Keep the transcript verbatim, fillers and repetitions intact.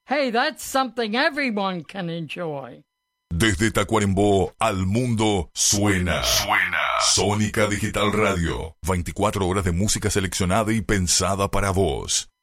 Hey, that's something everyone can enjoy. Desde Tacuarembó al mundo suena. Suena. Sónica Digital Radio. veinticuatro horas de música seleccionada y pensada para vos.